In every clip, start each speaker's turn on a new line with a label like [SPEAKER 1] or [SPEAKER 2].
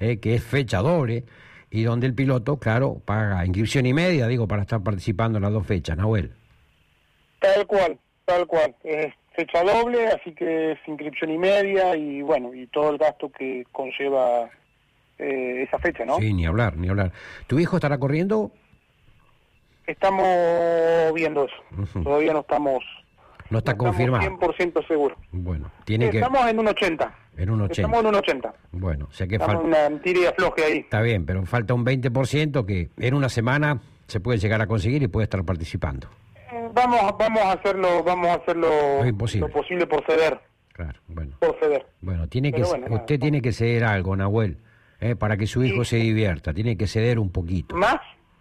[SPEAKER 1] que es fecha doble, y donde el piloto, claro, paga inscripción y media, para estar participando en las dos fechas, Nahuel.
[SPEAKER 2] Tal cual. Es fecha doble, así que es inscripción y media y bueno, y todo el gasto que conlleva esa fecha, ¿no?
[SPEAKER 1] Sí, ni hablar. ¿Tu hijo estará corriendo?
[SPEAKER 2] Estamos viendo eso.
[SPEAKER 1] Uh-huh.
[SPEAKER 2] Todavía no estamos...
[SPEAKER 1] No está confirmado.
[SPEAKER 2] 100% seguro.
[SPEAKER 1] Bueno,
[SPEAKER 2] estamos en un 80. Estamos en un 80.
[SPEAKER 1] Bueno, o sea que
[SPEAKER 2] falta una tira y afloje ahí.
[SPEAKER 1] Está bien, pero falta un 20% que en una semana se puede llegar a conseguir y puede estar participando.
[SPEAKER 2] Vamos a hacerlo lo posible por ceder.
[SPEAKER 1] Claro, bueno.
[SPEAKER 2] Por ceder.
[SPEAKER 1] Bueno, usted tiene que ceder algo, Nahuel, para que su hijo se divierta. Tiene que ceder un poquito.
[SPEAKER 2] ¿Más?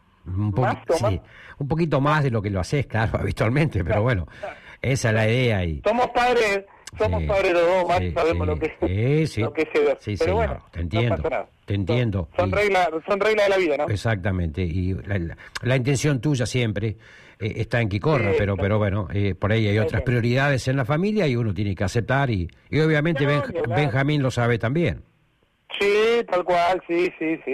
[SPEAKER 1] Sí, un poquito más de lo que lo haces, claro, habitualmente, pero bueno, esa es la idea ahí.
[SPEAKER 2] Somos padres los dos, más sabemos lo que es ceder.
[SPEAKER 1] Sí,
[SPEAKER 2] pero
[SPEAKER 1] señor,
[SPEAKER 2] bueno,
[SPEAKER 1] te entiendo.
[SPEAKER 2] Son reglas de la vida, ¿no?
[SPEAKER 1] Exactamente, y la intención tuya siempre está en que corra, pero bueno, por ahí hay otras prioridades en la familia y uno tiene que aceptar y obviamente Benjamín lo sabe también.
[SPEAKER 2] Sí, tal cual, sí,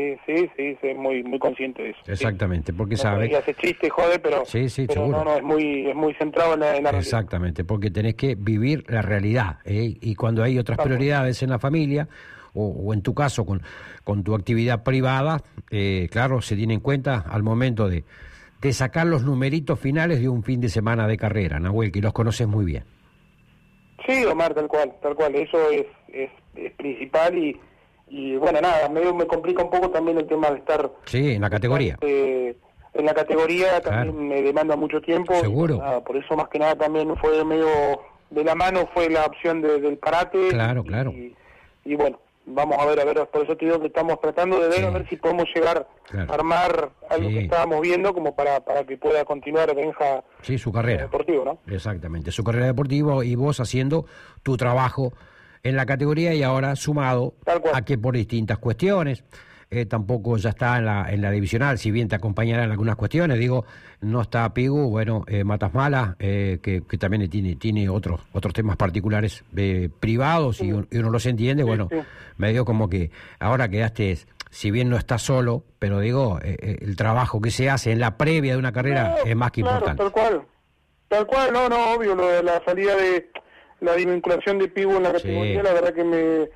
[SPEAKER 2] muy muy consciente de eso.
[SPEAKER 1] Exactamente, porque
[SPEAKER 2] no
[SPEAKER 1] sabe.
[SPEAKER 2] Hace chiste, joder, pero
[SPEAKER 1] seguro.
[SPEAKER 2] No, es muy centrado en la realidad.
[SPEAKER 1] Exactamente, porque tenés que vivir la realidad, y cuando hay otras prioridades en la familia, o en tu caso con tu actividad privada, claro, se tiene en cuenta al momento de sacar los numeritos finales de un fin de semana de carrera, Nahuel, que los conoces muy bien.
[SPEAKER 2] Sí, Omar, tal cual, eso es principal y bueno, nada, medio me complica un poco también el tema de estar...
[SPEAKER 1] Sí, en la categoría.
[SPEAKER 2] En la categoría también
[SPEAKER 1] claro.
[SPEAKER 2] Me demanda mucho tiempo.
[SPEAKER 1] Seguro.
[SPEAKER 2] Nada, por eso más que nada también fue medio de la mano fue la opción del karate.
[SPEAKER 1] Claro.
[SPEAKER 2] Y bueno, vamos a ver, por eso te digo que estamos tratando de ver a ver si podemos llegar a armar algo que estábamos viendo como para que pueda continuar Benja
[SPEAKER 1] su carrera
[SPEAKER 2] deportivo, ¿no?
[SPEAKER 1] Exactamente, su carrera deportiva y vos haciendo tu trabajo en la categoría y ahora sumado a que por distintas cuestiones, tampoco ya está en la divisional, si bien te acompañará en algunas cuestiones, no está Pigu, bueno, Matas Mala, que también tiene otros temas particulares privados y uno los entiende, medio como que ahora quedaste, si bien no estás solo, pero el trabajo que se hace en la previa de una carrera es más que importante.
[SPEAKER 2] Tal cual, no, obvio, lo de la salida de la desvinculación de Pigu en la categoría, la verdad que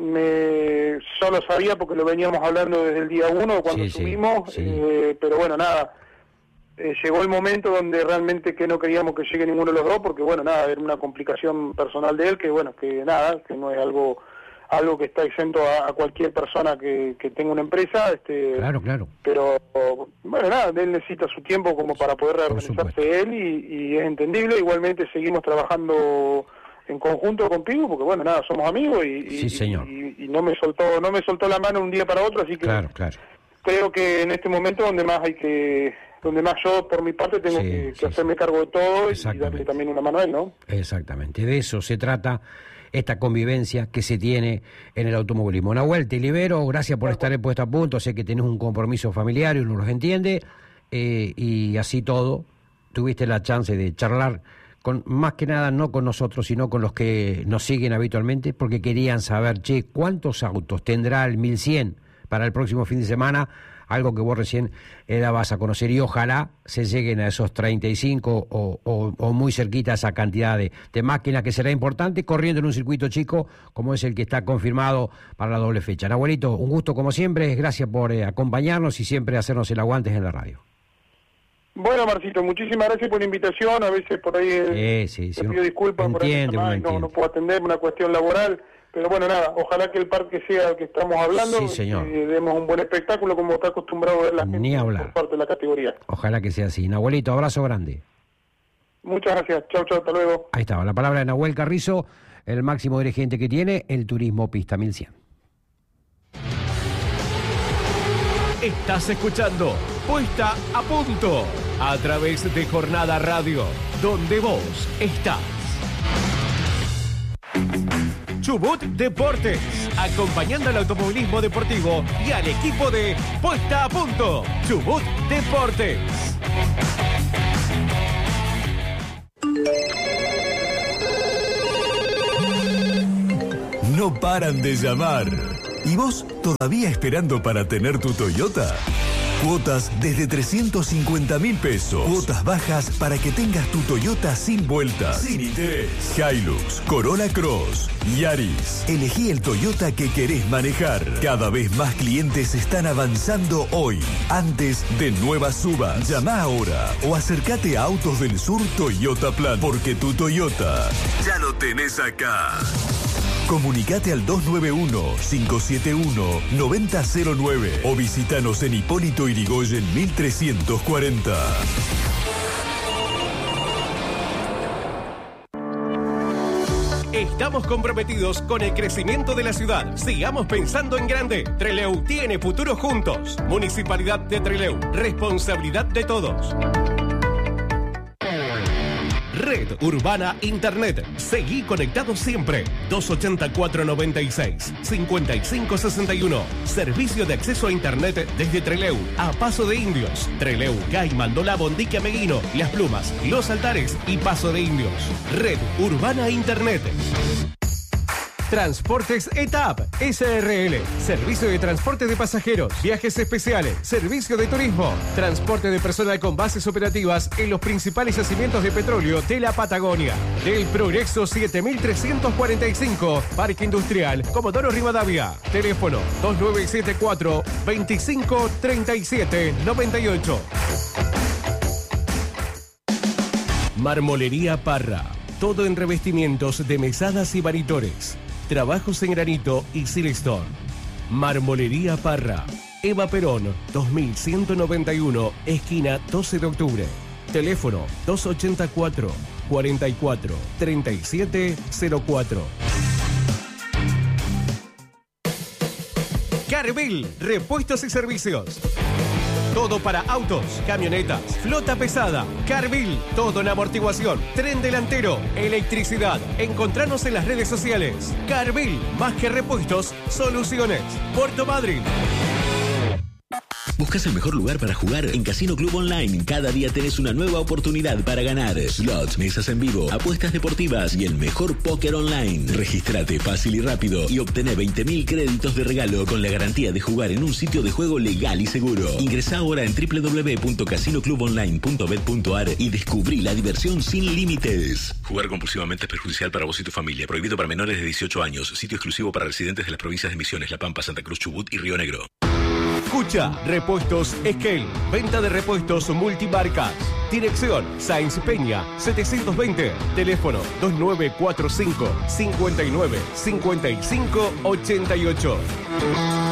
[SPEAKER 2] yo lo sabía porque lo veníamos hablando desde el día 1 cuando subimos, pero bueno, nada, llegó el momento donde realmente que no queríamos que llegue ninguno de los dos porque bueno, nada, era una complicación personal de él que no es algo que está exento a cualquier persona que tenga una empresa,
[SPEAKER 1] Claro.
[SPEAKER 2] Pero bueno, nada, él necesita su tiempo como para poder reorganizarse él y es entendible. Igualmente seguimos trabajando en conjunto contigo porque bueno, nada, somos amigos y no me soltó la mano de un día para otro, así que
[SPEAKER 1] claro.
[SPEAKER 2] Creo que en este momento donde más yo por mi parte tengo que hacerme cargo de todo y darle también una mano a él, ¿no?
[SPEAKER 1] Exactamente, de eso se trata esta convivencia que se tiene en el automovilismo. Nahuel, te libero, gracias por estar puesto a punto, sé que tenés un compromiso familiar y uno los entiende, y así todo, tuviste la chance de charlar más que nada no con nosotros, sino con los que nos siguen habitualmente, porque querían saber, ¿cuántos autos tendrá el 1100 para el próximo fin de semana? Algo que vos recién dabas a conocer, y ojalá se lleguen a esos 35 o muy cerquita a esa cantidad de máquinas, que será importante, corriendo en un circuito chico como es el que está confirmado para la doble fecha. Nahuelito, un gusto como siempre, gracias por acompañarnos y siempre hacernos el aguante en la radio.
[SPEAKER 2] Bueno, Marcito, muchísimas gracias por la invitación. A veces por ahí te pido disculpas por ahí no puedo atender una cuestión laboral, pero bueno, nada, ojalá que el parque sea el que estamos hablando,
[SPEAKER 1] sí, señor.
[SPEAKER 2] Y demos un buen espectáculo como está acostumbrado a ver la gente por parte de la categoría.
[SPEAKER 1] Ojalá que sea así. Nahuelito, abrazo grande.
[SPEAKER 2] Muchas gracias, chau, hasta luego.
[SPEAKER 1] Ahí estaba la palabra de Nahuel Carrizo, el máximo dirigente que tiene el Turismo Pista 1100.
[SPEAKER 3] Estás escuchando Puesta a Punto a través de Jornada Radio, donde vos estás. Chubut Deportes, acompañando al automovilismo deportivo y al equipo de Puesta a Punto. Chubut Deportes.
[SPEAKER 4] No paran de llamar. ¿Y vos todavía esperando para tener tu Toyota? Cuotas desde 350.000 pesos. Cuotas bajas para que tengas tu Toyota sin vueltas, sin interés. Hilux, Corolla Cross, Yaris. Elegí el Toyota que querés manejar. Cada vez más clientes están avanzando hoy, antes de nuevas subas. Llama ahora o acércate a Autos del Sur Toyota Plan, porque tu Toyota ya lo tenés acá. Comunicate al 291-571-9009 o visítanos en Hipólito Yrigoyen 1340.
[SPEAKER 3] Estamos comprometidos con el crecimiento de la ciudad. Sigamos pensando en grande. Trelew tiene futuro juntos. Municipalidad de Trelew. Responsabilidad de todos. Red Urbana Internet. Seguí conectado siempre. 284-96-5561. Servicio de acceso a Internet desde Trelew a Paso de Indios. Trelew, Gaiman, Dolabo, Ndique Meguino, Las Plumas, Los Altares y Paso de Indios. Red Urbana Internet. Transportes ETAP SRL. Servicio de transporte de pasajeros, viajes especiales, servicio de turismo, transporte de personal con bases operativas en los principales yacimientos de petróleo de la Patagonia. Del Progreso 7345, Parque Industrial, Comodoro Rivadavia. Teléfono 2974 25 37 98. Marmolería Parra. Todo en revestimientos de mesadas y varitores. Trabajos en granito y silestone. Marmolería Parra. Eva Perón, 2191, esquina 12 de octubre. Teléfono 284 44 37 04. Carvel, repuestos y servicios. Todo para autos, camionetas, flota pesada. Carvil, todo en amortiguación, tren delantero, electricidad. Encontranos en las redes sociales. Carvil, más que repuestos, soluciones. Puerto Madryn.
[SPEAKER 5] ¿Buscas el mejor lugar para jugar? En Casino Club Online, cada día tenés una nueva oportunidad para ganar. Slots, mesas en vivo, apuestas deportivas y el mejor póker online. Regístrate fácil y rápido y obtené 20.000 créditos de regalo con la garantía de jugar en un sitio de juego legal y seguro. Ingresá ahora en www.casinoclubonline.bet.ar y descubrí la diversión sin límites. Jugar compulsivamente es perjudicial para vos y tu familia. Prohibido para menores de 18 años. Sitio exclusivo para residentes de las provincias de Misiones, La Pampa, Santa Cruz, Chubut y Río Negro.
[SPEAKER 3] Escucha, Repuestos Esquel. Venta de repuestos multimarcas. Dirección Sáenz Peña 720. Teléfono 2945 59 55 88.